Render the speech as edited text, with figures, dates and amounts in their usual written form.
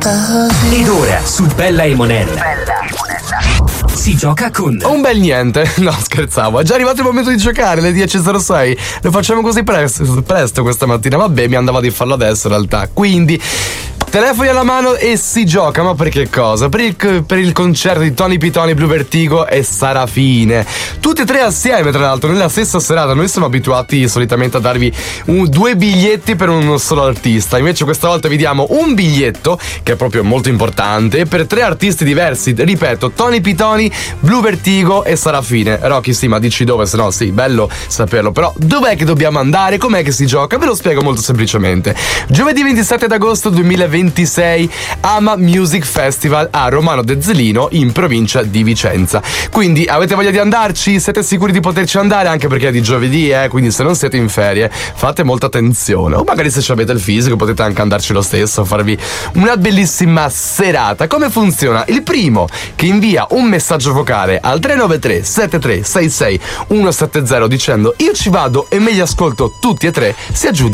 Ed ora su Bella e Monella si gioca con un bel niente. No, scherzavo, è già arrivato il momento di giocare, le 10.06. Lo facciamo così presto questa mattina. Vabbè, mi andava di farlo adesso in realtà. Quindi telefoni alla mano e si gioca. Ma per che cosa? Per il concerto di Tony Pitoni, Blue Vertigo e Sarafine. Tutti e tre assieme, tra l'altro, nella stessa serata. Noi siamo abituati solitamente a darvi 2 biglietti per uno solo artista. Invece questa volta vi diamo un biglietto, che è proprio molto importante, per 3 artisti diversi. Ripeto, Tony Pitoni, Blue Vertigo e Sarafine. Rocky, sì, ma dici dove? Se no, sì, bello saperlo. Però dov'è che dobbiamo andare? Com'è che si gioca? Ve lo spiego molto semplicemente. Giovedì 27 d'agosto 2026 Ama Music Festival a Romano Dezzelino, in provincia di Vicenza. Quindi avete voglia di andarci? Siete sicuri di poterci andare? Anche perché è di giovedì, quindi se non siete in ferie fate molta attenzione. O magari se avete il fisico potete anche andarci lo stesso, farvi una bellissima serata. Come funziona? Il primo che invia un messaggio vocale al 393 7366 170 dicendo io ci vado e me li ascolto tutti e 3, si aggiunge